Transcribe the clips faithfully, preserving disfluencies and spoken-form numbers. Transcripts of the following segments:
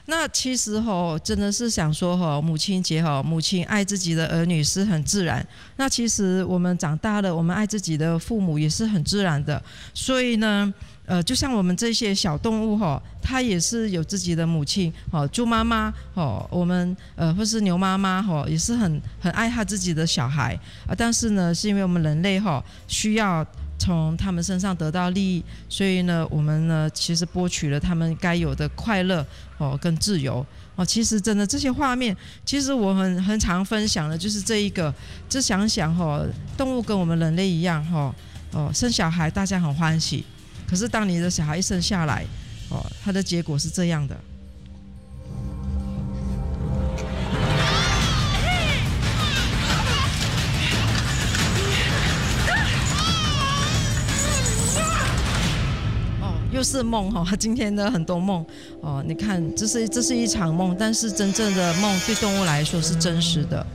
那其实吼，真的是想说吼，母亲节吼，母亲爱自己的儿女是很自然。那其实我们长大了，我们爱自己的父母也是很自然的。所以呢，呃，就像我们这些小动物吼，它也是有自己的母亲。哦，猪妈妈哦，我们呃或是牛妈妈吼，也是很很爱她自己的小孩啊。但是呢，是因为我们人类吼需要从他们身上得到利益，所以呢，我们呢其实剥取了他们该有的快乐哦跟自由哦。其实真的这些画面，其实我很很常分享的就是这一个，就想想哦，动物跟我们人类一样哈哦，生小孩大家很欢喜，可是当你的小孩一生下来哦，他的结果是这样的。又是梦哈，今天的很多梦哦，你看，这是这是一场梦，但是真正的梦对动物来说是真实的。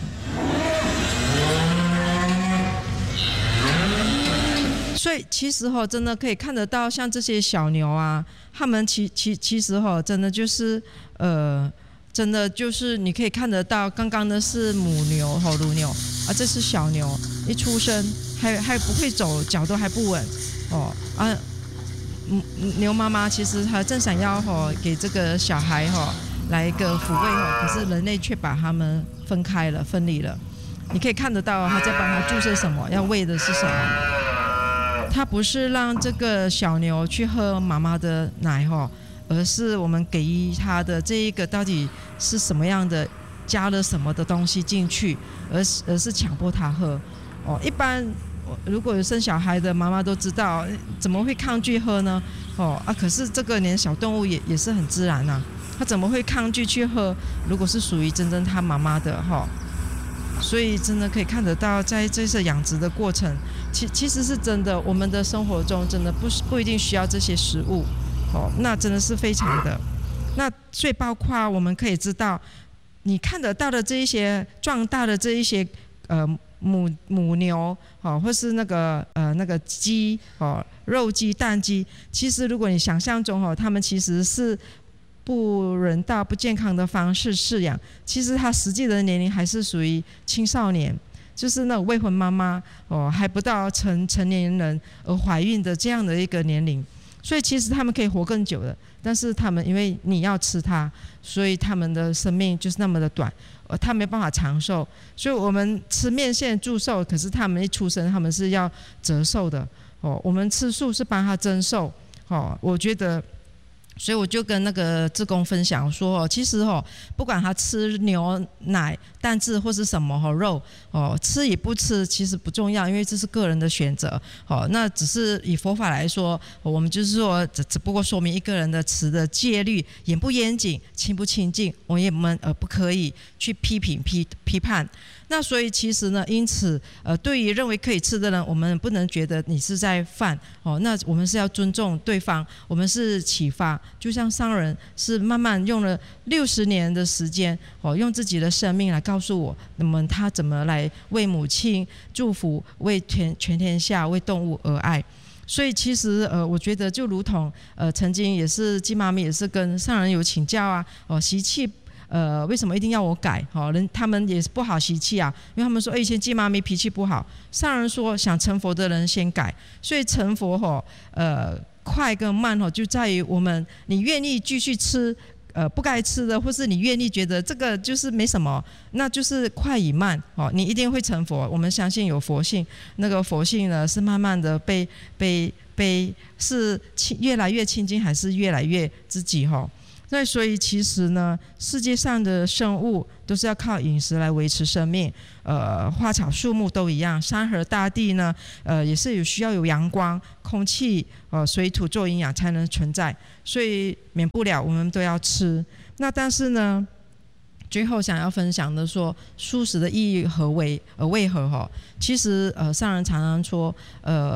所以其实哈，真的可以看得到，像这些小牛啊，它们其其其实哈，真的就是呃，真的就是你可以看得到，刚刚的是母牛哈，乳牛啊，这是小牛，一出生还还不会走，脚都还不稳哦啊。牛妈妈其实她正想要吼给这个小孩吼来一个抚慰吼，可是人类却把他们分开了、分离了。你可以看得到他在帮他注射什么，要喂的是什么。他不是让这个小牛去喝妈妈的奶吼，而是我们给予他的这一个到底是什么样的，加了什么的东西进去，而是而是强迫他喝。哦，一般。如果有生小孩的妈妈都知道，怎么会抗拒喝呢？哦啊，可是这个连小动物也也是很自然啊，它怎么会抗拒去喝？如果是属于真正它妈妈的哈、哦，所以真的可以看得到，在这次养殖的过程，其其实是真的，我们的生活中真的不是不一定需要这些食物，哦，那真的是非常的。那所以包括我们可以知道，你看得到的这一些壮大的这一些呃。母母牛哦，或是那个呃那个鸡哦，肉鸡、蛋鸡，其实如果你想象中哦，他们其实是不人道、不健康的方式饲养，其实它实际的年龄还是属于青少年，就是那种未婚妈妈哦，还不到成成年人而怀孕的这样的一个年龄，所以其实他们可以活更久的，但是他们因为你要吃它，所以他们的生命就是那么的短。呃，他没办法长寿，所以我们吃面线祝寿，可是他们一出生他们是要折寿的哦。我们吃素是帮他增寿哦。我觉得，所以我就跟那个志工分享说哦，其实哦，不管他吃牛奶、蛋质或是什么哦肉哦，吃与不吃其实不重要，因为这是个人的选择哦。那只是以佛法来说，我们就是说只只不过说明一个人的持的戒律严不严谨、清不清净，我们呃不可以去批评批批判。那所以其实呢，因此呃，对于认为可以吃的人，我们不能觉得你是在犯哦，那我们是要尊重对方，我们是启发。就像商人是慢慢用了六十年的时间哦，用自己的生命来告诉我，那么他怎么来为母亲祝福，为全全天下为动物而爱。所以其实呃，我觉得就如同呃，曾经也是鸡妈咪也是跟上人有请教啊，哦，习气。呃，为什么一定要我改？哦，人他们也是不好习气啊，因为他们说，哎，以前鸡妈咪脾气不好。上人说，想成佛的人先改，所以成佛吼，呃，快跟慢吼，就在于我们你愿意继续吃，呃，不该吃的，或是你愿意觉得这个就是没什么，那就是快与慢哦，你一定会成佛。我们相信有佛性，那个佛性呢是慢慢的被被被是越来越亲近，还是越来越自己吼。那所以其实呢，世界上的生物都是要靠饮食来维持生命，呃，花草树木都一样，山河大地呢，呃，也是有需要有阳光、空气、呃，水土做营养才能存在，所以免不了我们都要吃。那但是呢，最后想要分享的说，素食的意义何为？呃，为何哈？其实呃，上人常常说，呃。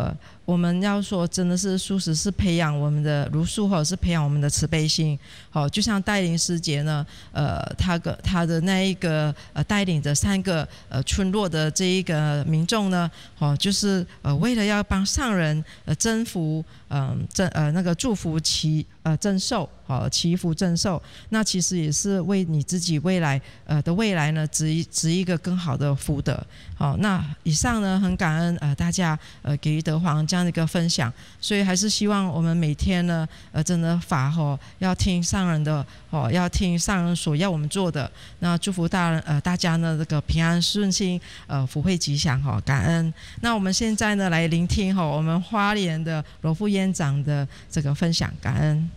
我们要说真的是素食是培养我们的茹素哈，是培养我们的慈悲心。好，就像带领师姐呢，呃，他个他的那一个呃带领着三个呃村落的这一个民众呢，哦，就是呃为了要帮上人呃征服，嗯、呃，呃那个祝福祈呃增寿，好祈福增寿，那其实也是为你自己未来呃的未来呢，植植一个更好的福德。好，那以上呢，很感恩呃大家呃给予德皇这样的一个分享，所以还是希望我们每天呢，呃真的法吼要听上人的哦，要听上人所要我们做的。那祝福大人呃大家呢这个平安顺心，呃福慧吉祥哈，感恩。那我们现在呢来聆听哈我们花莲的罗副院长的这个分享，感恩。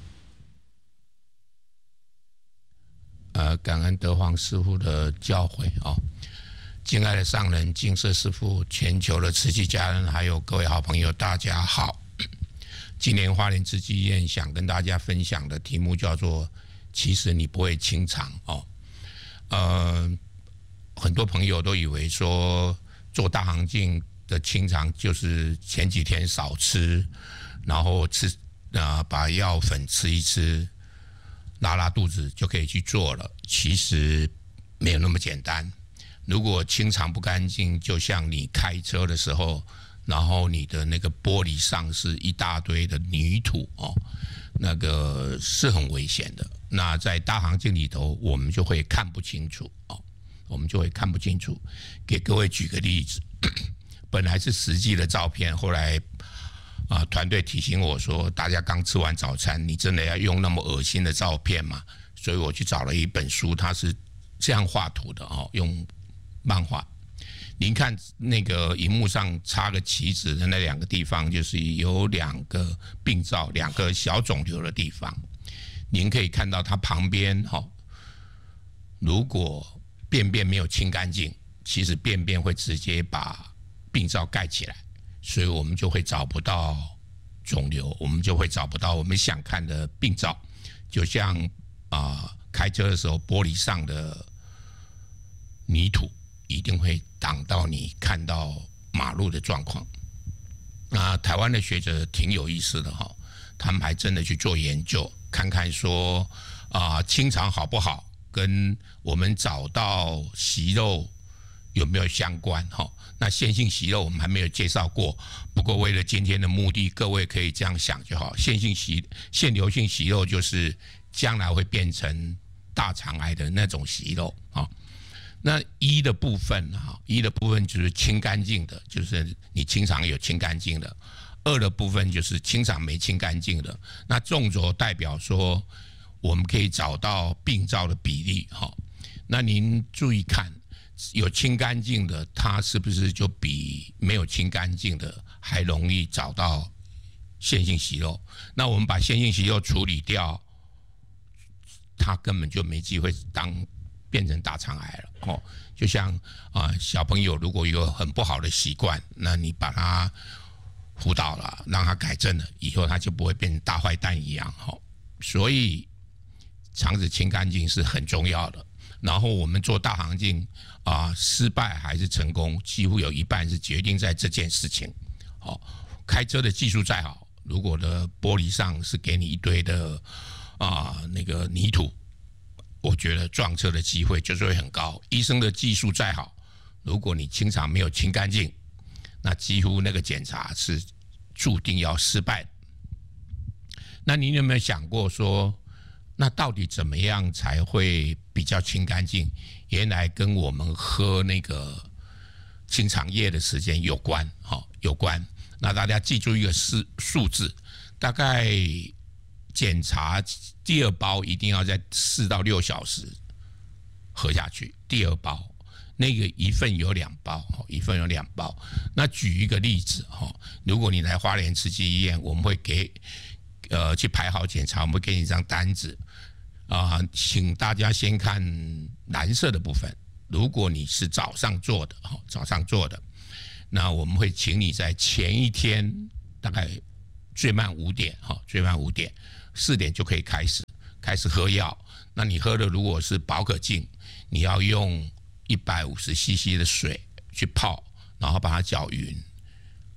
呃，感恩德皇师父的教诲哦。敬爱的上人、净舍师父、全球的慈济家人，还有各位好朋友，大家好。今年花莲慈济医院想跟大家分享的题目叫做“其实你不会清肠”哦。呃，很多朋友都以为说做大肠镜的清肠就是前几天少吃，然后吃啊、呃、把药粉吃一吃，拉拉肚子就可以去做了。其实没有那么简单。如果清肠不干净，就像你开车的时候，然后你的那个玻璃上是一大堆的泥土哦，那个是很危险的。那在大肠镜里头，我们就会看不清楚哦，我们就会看不清楚。给各位举个例子，本来是实际的照片，后来啊团队提醒我说，大家刚吃完早餐，你真的要用那么恶心的照片吗？所以我去找了一本书，它是这样画图的哦，用漫画。您看那个荧幕上插个旗子的那两个地方，就是有两个病灶、两个小肿瘤的地方。您可以看到它旁边哈，如果便便没有清干净，其实便便会直接把病灶盖起来，所以我们就会找不到肿瘤，我们就会找不到我们想看的病灶。就像啊、呃，开车的时候玻璃上的泥土一定会挡到你看到马路的状况。那台湾的学者挺有意思的哈，他们还真的去做研究，看看说啊、呃，清肠好不好，跟我们找到息肉有没有相关哈？那线性息肉我们还没有介绍过，不过为了今天的目的，各位可以这样想就好。线性息、腺瘤性息肉就是将来会变成大肠癌的那种息肉啊。那一的部分哈，一的部分就是清干净的，就是你清肠有清干净的；二的部分就是清肠没清干净的。那纵轴代表说我们可以找到病灶的比例哈。那您注意看，有清干净的，它是不是就比没有清干净的还容易找到腺性息肉？那我们把腺性息肉处理掉，它根本就没机会当变成大肠癌了哦。就像啊、呃，小朋友如果有很不好的习惯，那你把他辅导了，让他改正了，以后他就不会变成大坏蛋一样哈、哦。所以肠子清干净是很重要的。然后我们做大肠镜啊、呃，失败还是成功，几乎有一半是决定在这件事情。哦，开车的技术再好，如果的玻璃上是给你一堆的啊、呃、那个泥土，我觉得撞车的机会就是会很高。医生的技术再好，如果你清肠没有清干净，那几乎那个检查是注定要失败的。那您有没有想过说，那到底怎么样才会比较清干净？原来跟我们喝那个清肠液的时间有关，哈、哦，有关。那大家记住一个数数字，大概检查第二包一定要在四到六小时喝下去。第二包那个一份有两包，一份有两包。那举一个例子哈，如果你来花莲慈济医院，我们会给呃去排好检查，我们会给你一张单子。啊、呃，请大家先看蓝色的部分。如果你是早上做的，哈，早上做的，那我们会请你在前一天大概最慢五点，哈，最慢五点，四点就可以开始开始喝药。那你喝的如果是保可净，你要用一百五十 C C 的水去泡，然后把它搅匀，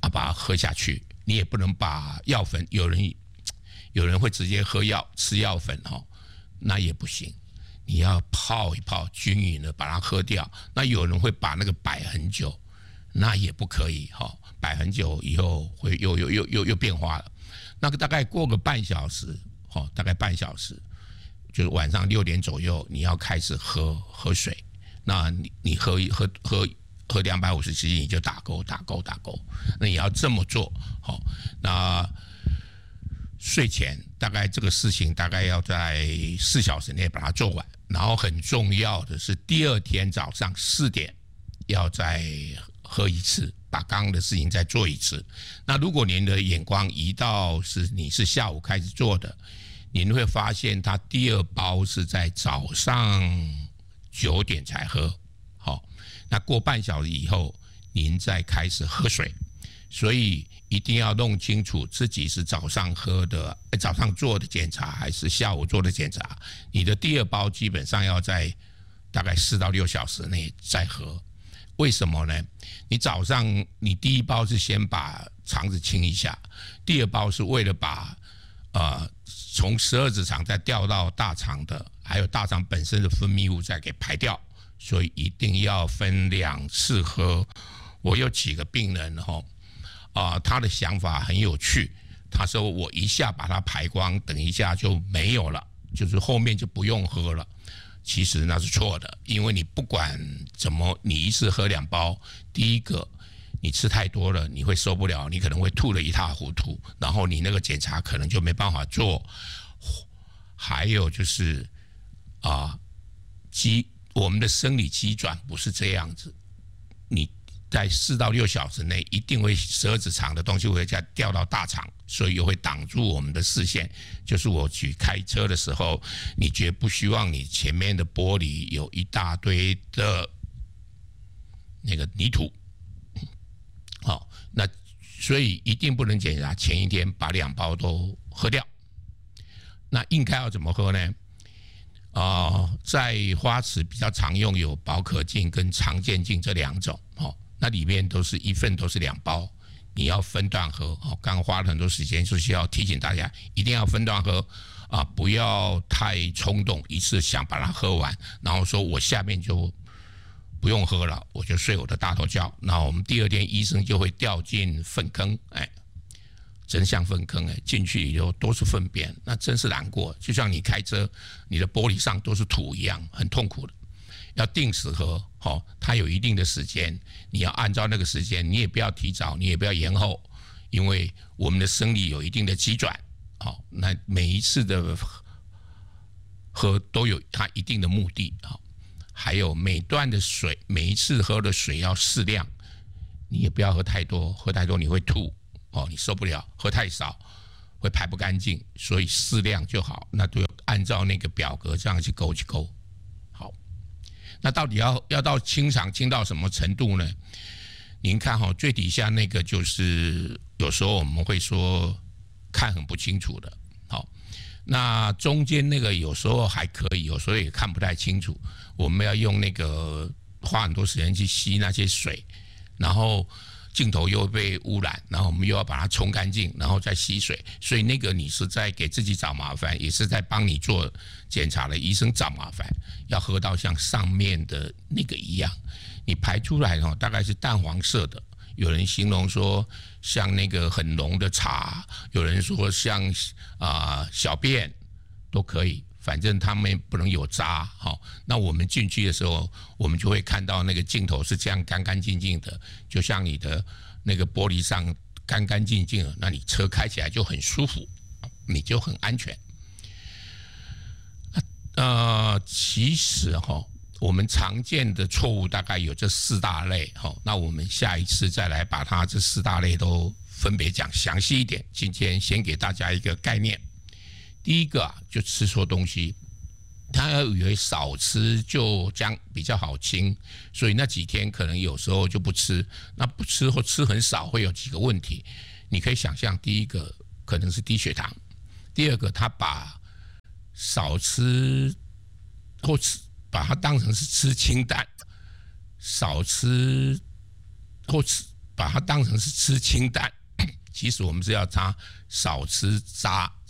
啊把它喝下去。你也不能把药粉，有人有人会直接喝药吃药粉哈，那也不行。你要泡一泡，均匀的把它喝掉。那有人会把那个摆很久，那也不可以哈，摆很久以后会又又又又又变化了。那个大概过个半小时，哈，大概半小时，就是晚上六点左右，你要开始喝喝水。那你你喝喝喝。喝两百五十 C C 你就打勾打勾打勾，那你要这么做好。那睡前大概这个事情大概要在四小时内把它做完，然后很重要的是第二天早上四点要再喝一次，把刚刚的事情再做一次。那如果您的眼光移到是你是下午开始做的，您会发现它第二包是在早上九点才喝，好。那过半小时以后，您再开始喝水，所以一定要弄清楚自己是早上喝的、早上做的检查还是下午做的检查。你的第二包基本上要在大概四到六小时内再喝。为什么呢？你早上你第一包是先把肠子清一下，第二包是为了把呃从十二指肠再调到大肠的，还有大肠本身的分泌物再给排掉。所以一定要分两次喝。我有几个病人哈，啊、呃，他的想法很有趣。他说我一下把它排光，等一下就没有了，就是后面就不用喝了。其实那是错的，因为你不管怎么，你一次喝两包，第一个你吃太多了，你会受不了，你可能会吐得一塌糊涂，然后你那个检查可能就没办法做。还有就是啊，鸡。我们的生理机转不是这样子，你在四到六小时内一定会十二指肠的东西会再掉到大肠，所以又会挡住我们的视线。就是我去开车的时候，你绝不希望你前面的玻璃有一大堆的那个泥土。好，那所以一定不能检查前一天把两包都喝掉。那应该要怎么喝呢？啊、呃，在花池比较常用有保可净跟常见净这两种，哦，那里面都是一份都是两包，你要分段喝。哦，刚刚花了很多时间，就是要提醒大家一定要分段喝啊，不要太冲动，一次想把它喝完，然后说我下面就不用喝了，我就睡我的大头觉。那我们第二天医生就会掉进粪坑，哎。真像粪坑哎，进去以后都是粪便，那真是难过。就像你开车，你的玻璃上都是土一样，很痛苦的。要定时喝，好，它有一定的时间，你要按照那个时间，你也不要提早，你也不要延后，因为我们的生理有一定的机转，好，那每一次的喝都有它一定的目的，好，还有每段的水，每一次喝的水要适量，你也不要喝太多，喝太多你会吐。哦，你受不了，喝太少会排不干净，所以适量就好。那就按照那个表格这样去勾去勾。好，那到底要要到清肠清到什么程度呢？您看哈、哦，最底下那个就是有时候我们会说看很不清楚的。好，那中间那个有时候还可以，有时候也看不太清楚。我们要用那个花很多时间去吸那些水，然后。镜头又被污染，然后我们又要把它冲干净，然后再吸水，所以那个你是在给自己找麻烦，也是在帮你做检查的医生找麻烦。要喝到像上面的那个一样，你排出来哦，大概是淡黄色的。有人形容说像那个很浓的茶，有人说像啊、呃、小便都可以。反正他们不能有渣，好，那我们进去的时候，我们就会看到那个镜头是这样干干净净的，就像你的那个玻璃上干干净净的，那你车开起来就很舒服，你就很安全。呃，其实哈，我们常见的错误大概有这四大类，哈，那我们下一次再来把它这四大类都分别讲详细一点。今天先给大家一个概念。第一个啊，就吃错东西，他以为少吃就这样比较好清，所以那几天可能有时候就不吃。那不吃或吃很少会有几个问题，你可以想象，第一个可能是低血糖，第二个他把少吃或吃把它当成是吃清淡，少吃或吃。 把它当成是吃清淡，其实我们是要它少吃渣